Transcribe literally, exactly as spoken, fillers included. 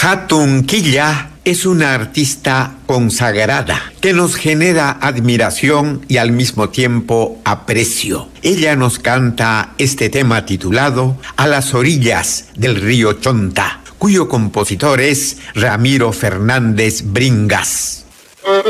Hatun Killa es una artista consagrada que nos genera admiración y al mismo tiempo aprecio. Ella nos canta este tema titulado A las orillas del río Chonta, cuyo compositor es Ramiro Fernández Bringas.